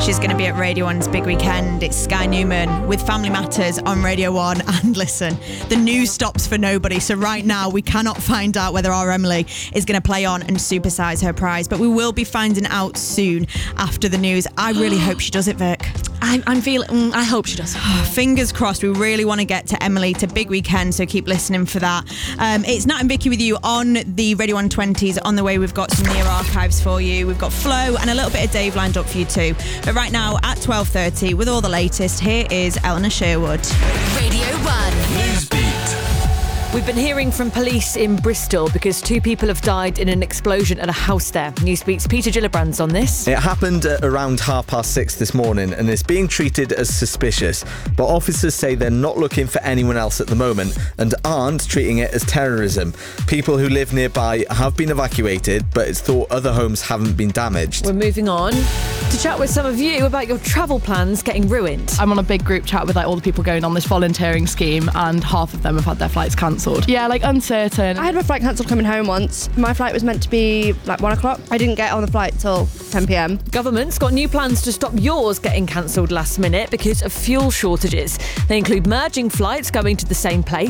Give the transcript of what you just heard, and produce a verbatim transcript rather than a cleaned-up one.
She's going to be at Radio one's Big Weekend. It's Sky Newman with Family Matters on Radio one. And listen, the news stops for nobody. So right now we cannot find out whether our Emily is going to play on and supersize her prize. But we will be finding out soon after the news. I really hope she does it, Vic. I'm, I'm feeling, mm, I hope she does. Fingers crossed. We really want to get to Emily to Big Weekend, so keep listening for that. Um, it's Nat and Vicky with you on the Radio one twenties. On the way, we've got some near archives for you. We've got Flo and a little bit of Dave lined up for you too. But right now, at twelve thirty, with all the latest, here is Eleanor Sherwood. Radio one. Newsbeat. We've been hearing from police in Bristol because two people have died in an explosion at a house there. Newsbeat's Peter Gillibrand's on this. It happened at around half past six this morning and is being treated as suspicious. But officers say they're not looking for anyone else at the moment and aren't treating it as terrorism. People who live nearby have been evacuated, but it's thought other homes haven't been damaged. We're moving on to chat with some of you about your travel plans getting ruined. I'm on a big group chat with like all the people going on this volunteering scheme, and half of them have had their flights cancelled. Yeah, like uncertain. I had my flight cancelled coming home once. My flight was meant to be like one o'clock. I didn't get on the flight till ten p.m. Government's got new plans to stop yours getting cancelled last minute because of fuel shortages. They include merging flights going to the same place,